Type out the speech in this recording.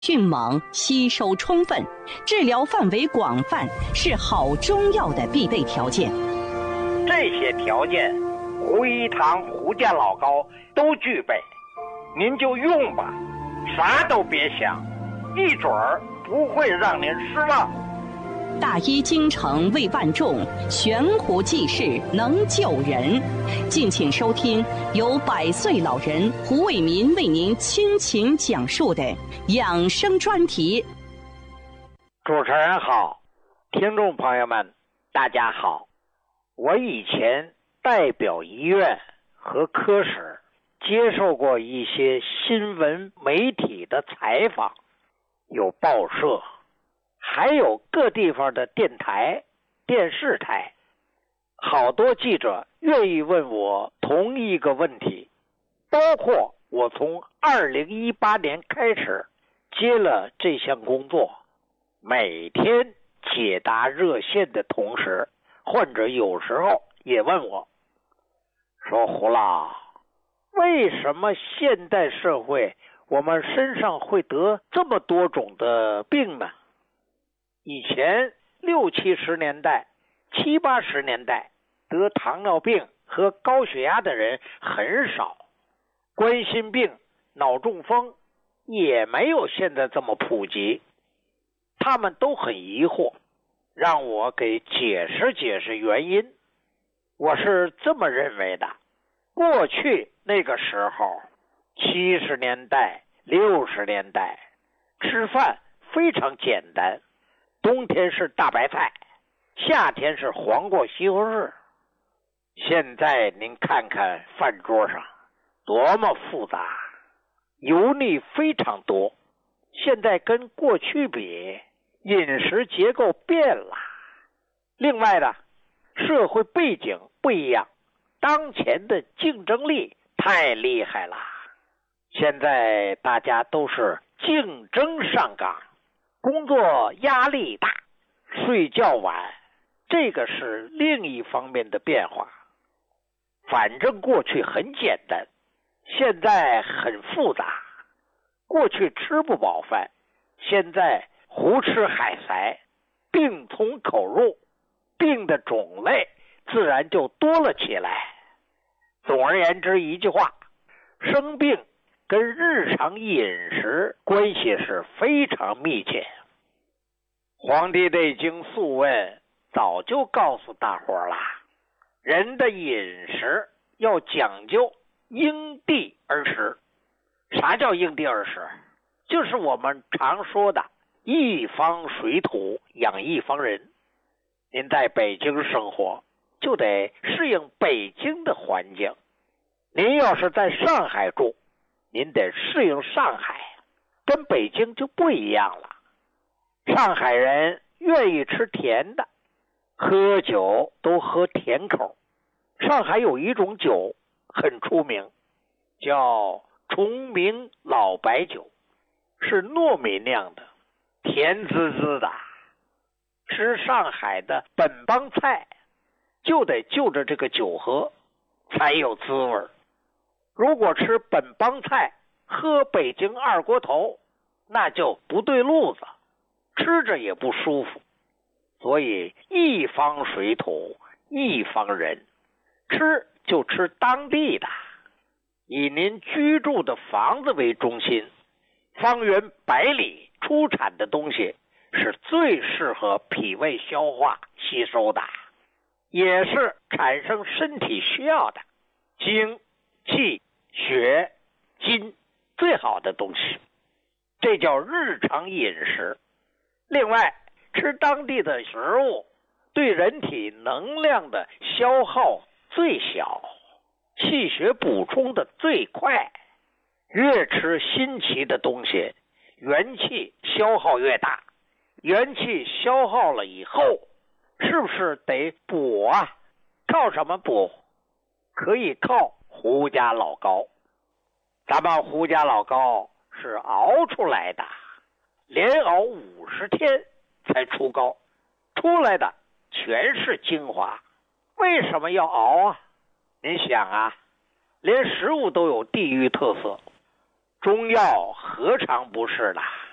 迅猛、吸收充分、治疗范围广泛，是好中药的必备条件。 这些条件，胡一堂、胡家老高都具备，您就用吧，啥都别想，一准儿不会让您失望。 大医精诚为万众，悬壶济世能救人。敬请收听由100岁老人胡伟民为您倾情讲述的养生专题。 主持人好，听众朋友们大家好。我以前代表医院和科室接受过一些新闻媒体的采访，有报社，还有各地方的电台、电视台，好多记者愿意问我同一个问题，包括我从2018年开始接了这项工作，每天解答热线的同时，患者有时候也问我，说胡老，为什么现代社会我们身上会得这么多种的病呢？以前60、70年代、70、80年代得糖尿病和高血压的人很少，冠心病、脑中风也没有现在这么普及。他们都很疑惑，让我给解释解释原因。我是这么认为的，过去那个时候70年代、60年代吃饭非常简单，冬天是大白菜，夏天是黄瓜西红柿。现在您看看饭桌上多么复杂，油腻非常多。现在跟过去比，饮食结构变了。另外呢，社会背景不一样，当前的竞争力太厉害了。现在大家都是竞争上岗，工作压力大，睡觉晚，这个是另一方面的变化。反正过去很简单，现在很复杂。过去吃不饱饭，现在胡吃海塞，病从口入，病的种类自然就多了起来。总而言之一句话，生病跟日常饮食关系是非常密切。黄帝内经素问早就告诉大伙了，人的饮食要讲究因地而食。啥叫因地而食？就是我们常说的一方水土养一方人。您在北京生活，就得适应北京的环境。您要是在上海住，您得适应上海，跟北京就不一样了。上海人愿意吃甜的，喝酒都喝甜口。上海有一种酒很出名，叫崇明老白酒，是糯米酿的，甜滋滋的。吃上海的本帮菜就得就着这个酒喝才有滋味。如果吃本帮菜喝北京二锅头，那就不对路子，吃着也不舒服。所以一方水土一方人，吃就吃当地的，以您居住的房子为中心，方圆100里出产的东西是最适合脾胃消化吸收的，也是产生身体需要的精、气、血、金最好的东西，这叫日常饮食。另外，吃当地的食物对人体能量的消耗最小，气血补充的最快。越吃新奇的东西，元气消耗越大。元气消耗了以后，是不是得补啊？靠什么补？可以靠胡家老高。咱们胡家老高是熬出来的，连熬50天才出膏，出来的全是精华。为什么要熬啊？您想啊，连食物都有地域特色，中药何尝不是呢？